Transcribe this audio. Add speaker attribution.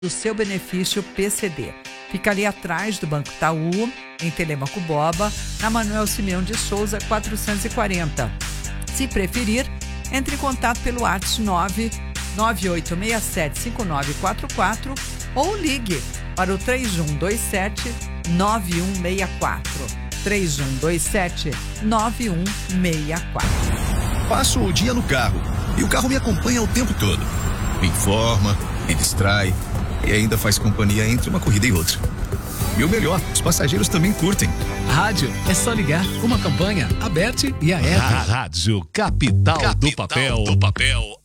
Speaker 1: do seu benefício PCD. Fica ali atrás do Banco Itaú, em Telêmaco Boba, na Manuel Simeão de Souza, 440. Se preferir, entre em contato pelo WhatsApp 998675944 ou ligue para o 3127-9164. 3127-9164.
Speaker 2: Passo o dia no carro e o carro me acompanha o tempo todo. Me informa, me distrai e ainda faz companhia entre uma corrida e outra. E o melhor, os passageiros também curtem.
Speaker 3: Rádio, é só ligar. Uma campanha, a Bet e a Apple.
Speaker 4: Rádio Capital do Papel.